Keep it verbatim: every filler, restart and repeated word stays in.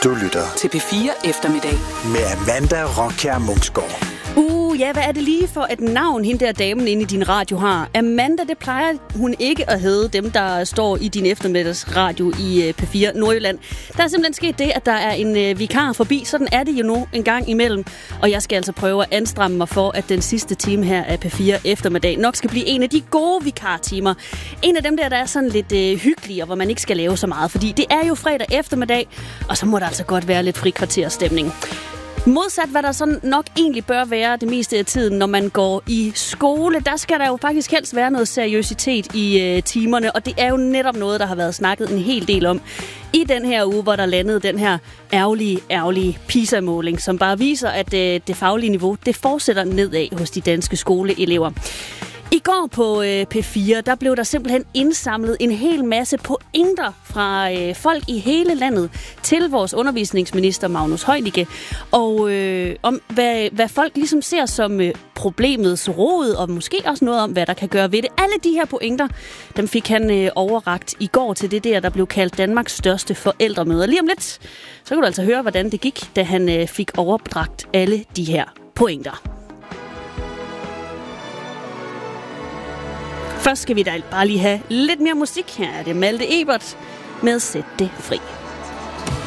Du lytter til P fire Eftermiddag med Amanda Rokjær Munksgaard. Uh, ja, hvad er det lige for et navn, hende der damen inde i din radio har? Amanda, det plejer hun ikke at hedde, dem der står i din eftermiddagsradio i P fire Nordjylland. Der er simpelthen sket det, at der er en øh, vikar forbi, sådan er det jo nu en gang imellem. Og jeg skal altså prøve at anstramme mig for, at den sidste time her af P fire Eftermiddag nok skal blive en af de gode vikartimer. En af dem der, der er sådan lidt øh, hyggelig, og hvor man ikke skal lave så meget, fordi det er jo fredag eftermiddag, og så må der altså godt være lidt frikvarterstemning. Modsat hvad der sådan nok egentlig bør være det meste af tiden, når man går i skole, der skal der jo faktisk helst være noget seriøsitet i øh, timerne, og det er jo netop noget, der har været snakket en hel del om i den her uge, hvor der landede den her ærgerlige, ærgerlige PISA-måling, som bare viser, at øh, det faglige niveau, det fortsætter nedad hos de danske skoleelever. I går på øh, P fire, der blev der simpelthen indsamlet en hel masse pointer fra øh, folk i hele landet til vores undervisningsminister Magnus Heunicke, og øh, om hvad, hvad folk ligesom ser som øh, problemets rod, og måske også noget om, hvad der kan gøre ved det. Alle de her pointer, dem fik han øh, overrakt i går til det der, der blev kaldt Danmarks største forældremøder. Lige om lidt, så kan du altså høre, hvordan det gik, da han øh, fik overdragt alle de her pointer. Først skal vi da bare lige have lidt mere musik. Her er det Malte Ebert med Sæt det fri.